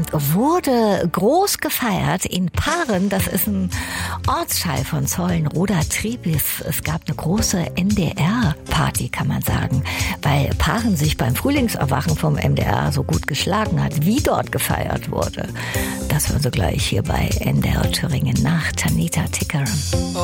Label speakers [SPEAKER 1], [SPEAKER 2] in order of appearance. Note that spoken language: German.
[SPEAKER 1] wurde groß gefeiert in Paaren. Das ist ein Ortsteil von Zollenroda-Trebis. Es gab eine große NDR-Party, kann man sagen, weil Paaren sich beim Frühlingserwachen vom MDR so gut geschlagen hat, wie dort gefeiert wurde. Das hören Sie gleich hier bei NDR Thüringen nach Tanita Tikaram.